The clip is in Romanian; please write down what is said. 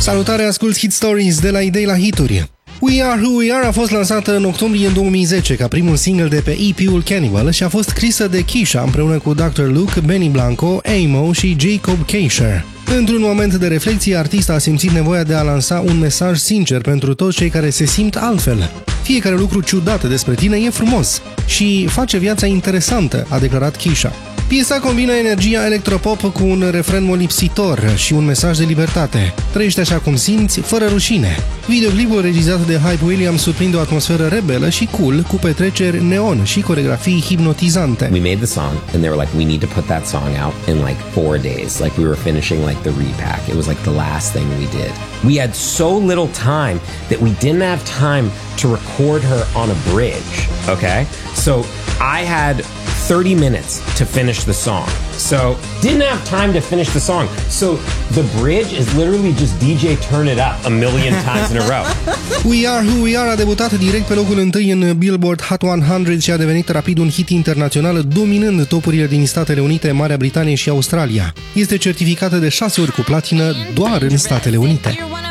Salutare, asculti Hit Stories de la idei la hituri. We Are Who We Are a fost lansată în octombrie 2010 ca primul single de pe EP-ul Cannibal și a fost scrisă de Kesha împreună cu Dr. Luke, Benny Blanco, Amo și Jacob Kasher. Într-un moment de reflexie, artista a simțit nevoia de a lansa un mesaj sincer pentru toți cei care se simt altfel. Fiecare lucru ciudat despre tine e frumos și face viața interesantă, a declarat Kesha. Piesa combină energia electropop cu un refren molipsitor și un mesaj de libertate. Trăiește așa cum simți, fără rușine. Videoclipul regizat de Hype Williams surprinde o atmosferă rebelă și cool, cu petreceri neon și coregrafii hipnotizante. We made the song and they were like, we need to put that song out in like 4 days. Like we were finishing like the repack. It was like the last thing we did. We had so little time that we didn't have time to record her on a bridge, okay? So I had 30 minutes to finish the song. So didn't have time to finish the song. So the bridge is literally just DJ turn it up a million times in a row. We Are Who We Are a debutat direct pe locul 1 în Billboard Hot 100 și a devenit rapid un hit internațional, dominând topurile din Statele Unite, Marea Britanie și Australia. Este certificată de 6 ori cu platină doar în Statele Unite.